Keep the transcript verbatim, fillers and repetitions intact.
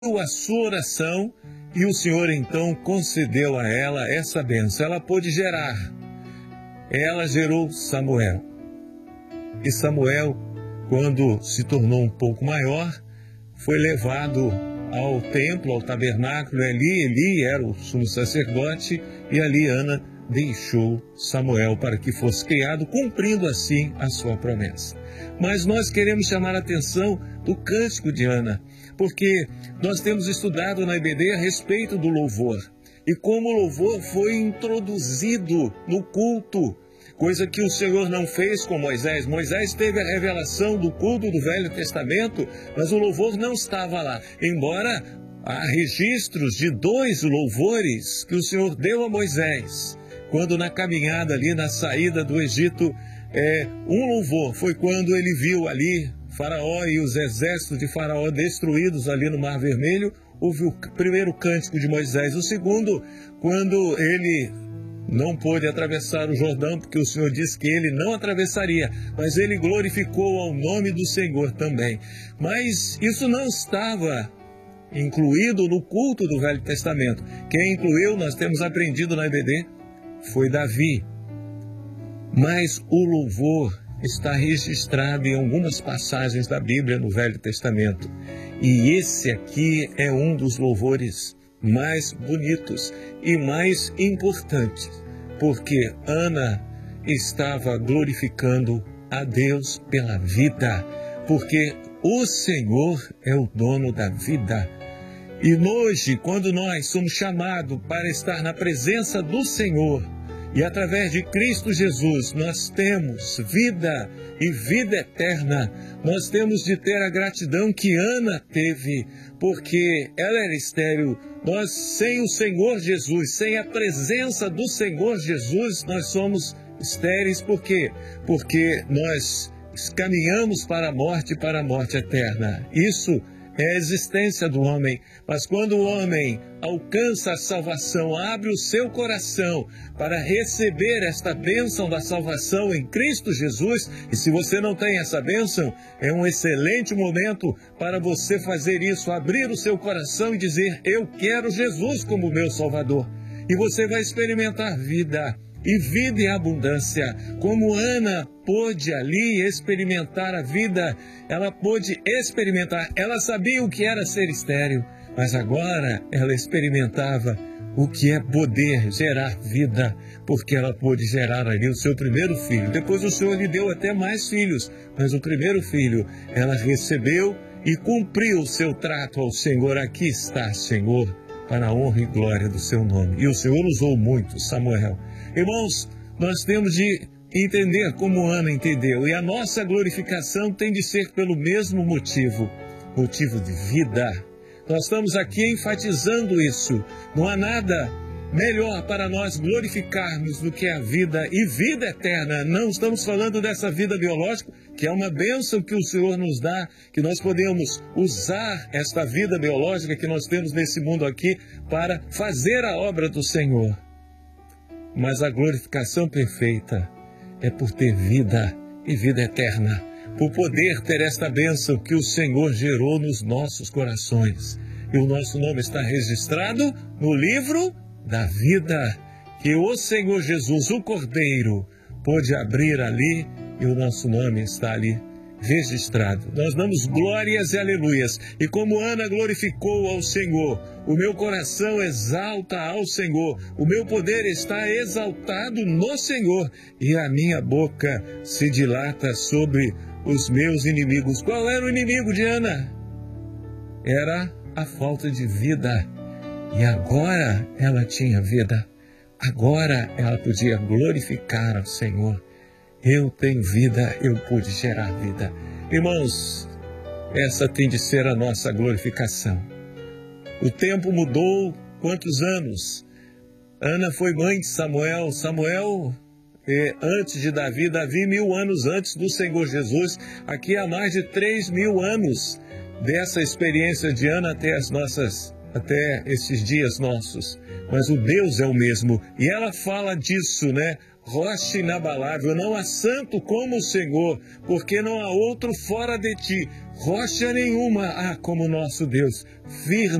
a sua oração e o Senhor então concedeu a ela essa bênção. Ela pôde gerar. Ela gerou Samuel. E Samuel, quando se tornou um pouco maior, foi levado ao templo, ao tabernáculo. Ali Eli era o sumo sacerdote e ali Ana deixou Samuel para que fosse criado, cumprindo assim a sua promessa. Mas nós queremos chamar a atenção do cântico de Ana, porque nós temos estudado na I B D a respeito do louvor e como o louvor foi introduzido no culto, coisa que o Senhor não fez com Moisés. Moisés teve a revelação do culto do Velho Testamento, mas o louvor não estava lá, embora há registros de dois louvores que o Senhor deu a Moisés, quando na caminhada ali, na saída do Egito, é, um louvor foi quando ele viu ali Faraó e os exércitos de Faraó destruídos ali no Mar Vermelho. Houve o primeiro cântico de Moisés. O segundo, quando ele não pôde atravessar o Jordão, porque o Senhor disse que ele não atravessaria, mas ele glorificou ao nome do Senhor também. Mas isso não estava incluído no culto do Velho Testamento. Quem incluiu, nós temos aprendido na I B D, foi Davi. Mas o louvor está registrado em algumas passagens da Bíblia no Velho Testamento. E esse aqui é um dos louvores mais bonitos e mais importantes, porque Ana estava glorificando a Deus pela vida, porque o Senhor é o dono da vida. E hoje, quando nós somos chamados para estar na presença do Senhor, e através de Cristo Jesus nós temos vida e vida eterna, nós temos de ter a gratidão que Ana teve, porque ela era estéril. Nós, sem o Senhor Jesus, sem a presença do Senhor Jesus, nós somos estéreis. Por quê? Porque nós caminhamos para a morte, para a morte eterna. Isso é a existência do homem. Mas quando o homem alcança a salvação, abre o seu coração para receber esta bênção da salvação em Cristo Jesus, e se você não tem essa bênção, é um excelente momento para você fazer isso, abrir o seu coração e dizer: eu quero Jesus como meu Salvador. E você vai experimentar vida, e vida em abundância, como Ana pôde ali experimentar a vida. Ela pôde experimentar, ela sabia o que era ser estéril, mas agora ela experimentava o que é poder gerar vida, porque ela pôde gerar ali o seu primeiro filho. Depois o Senhor lhe deu até mais filhos, mas o primeiro filho ela recebeu e cumpriu o seu trato ao Senhor. Aqui está, Senhor, para a honra e glória do seu nome. E o Senhor usou muito Samuel. Irmãos, nós temos de entender como Ana entendeu, e a nossa glorificação tem de ser pelo mesmo motivo, motivo de vida. Nós estamos aqui enfatizando isso. Não há nada melhor para nós glorificarmos do que a vida e vida eterna. Não estamos falando dessa vida biológica, que é uma bênção que o Senhor nos dá, que nós podemos usar esta vida biológica que nós temos nesse mundo aqui para fazer a obra do Senhor. Mas a glorificação perfeita é por ter vida e vida eterna, por poder ter esta bênção que o Senhor gerou nos nossos corações. E o nosso nome está registrado no livro da vida, que o Senhor Jesus, o Cordeiro, pôde abrir ali, e o nosso nome está ali registrado. Nós damos glórias e aleluias. E como Ana glorificou ao Senhor, o meu coração exalta ao Senhor, o meu poder está exaltado no Senhor, e a minha boca se dilata sobre os meus inimigos. Qual era o inimigo de Ana? Era a falta de vida. E agora ela tinha vida. Agora ela podia glorificar ao Senhor. Eu tenho vida, eu pude gerar vida. Irmãos, essa tem de ser a nossa glorificação. O tempo mudou. Quantos anos? Ana foi mãe de Samuel. Samuel, eh, antes de Davi, Davi mil anos antes do Senhor Jesus. Aqui há mais de três mil anos dessa experiência de Ana até as nossas, até esses dias nossos. Mas o Deus é o mesmo. E ela fala disso, né? rocha inabalável, não há santo como o Senhor, porque não há outro fora de ti, rocha nenhuma há como nosso Deus, firme